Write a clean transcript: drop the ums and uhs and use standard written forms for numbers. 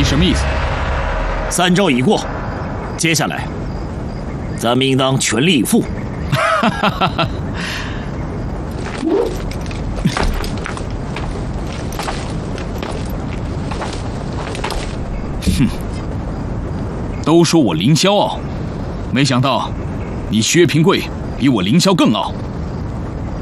你什么意思 ？3周已过，接下来咱们应当全力以赴。 哈哈哈哈！哼，都说我凌霄傲，没想到你薛平贵比我凌霄更傲。